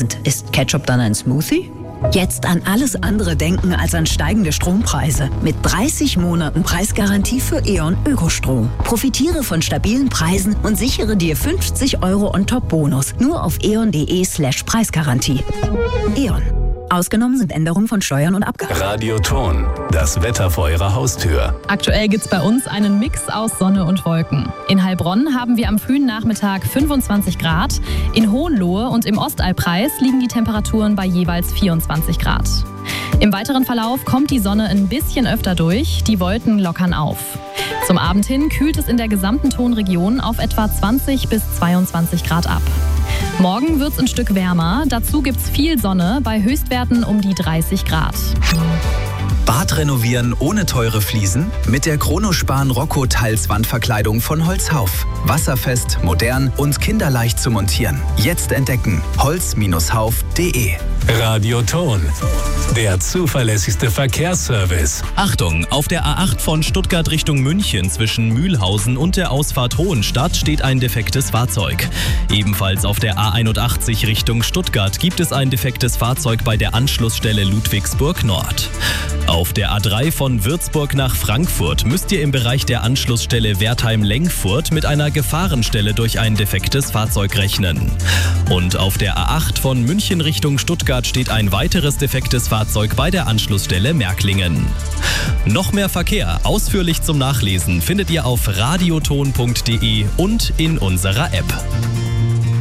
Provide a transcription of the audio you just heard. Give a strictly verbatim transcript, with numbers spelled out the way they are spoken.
Ist Ketchup dann ein Smoothie? Jetzt an alles andere denken als an steigende Strompreise. Mit dreißig Monaten Preisgarantie für E.ON Ökostrom. Profitiere von stabilen Preisen und sichere dir fünfzig Euro On-Top-Bonus. Nur auf eon.de slash Preisgarantie. E.ON. Ausgenommen sind Änderungen von Steuern und Abgaben. Radioton, das Wetter vor Ihrer Haustür. Aktuell gibt's bei uns einen Mix aus Sonne und Wolken. In Heilbronn haben wir am frühen Nachmittag fünfundzwanzig Grad. In Hohenlohe und im Ostallpreis liegen die Temperaturen bei jeweils vierundzwanzig Grad. Im weiteren Verlauf kommt die Sonne ein bisschen öfter durch, die Wolken lockern auf. Zum Abend hin kühlt es in der gesamten Tonregion auf etwa zwanzig bis zweiundzwanzig Grad ab. Morgen wird's ein Stück wärmer, dazu gibt's viel Sonne bei Höchstwerten um die dreißig Grad. Bad renovieren ohne teure Fliesen? Mit der Chronospan Rocco Tiles Wandverkleidung von Holzhauf. Wasserfest, modern und kinderleicht zu montieren. Jetzt entdecken holz Bindestrich hauf Punkt de. Radioton, der zuverlässigste Verkehrsservice. Achtung, auf der A acht von Stuttgart Richtung München zwischen Mühlhausen und der Ausfahrt Hohenstadt steht ein defektes Fahrzeug. Ebenfalls auf der A einundachtzig Richtung Stuttgart gibt es ein defektes Fahrzeug bei der Anschlussstelle Ludwigsburg Nord. Auf der A drei von Würzburg nach Frankfurt müsst ihr im Bereich der Anschlussstelle Wertheim-Lengfurt mit einer Gefahrenstelle durch ein defektes Fahrzeug rechnen. Und auf der A acht von München Richtung Stuttgart steht ein weiteres defektes Fahrzeug bei der Anschlussstelle Märklingen. Noch mehr Verkehr ausführlich zum Nachlesen findet ihr auf radioton punkt de und in unserer App.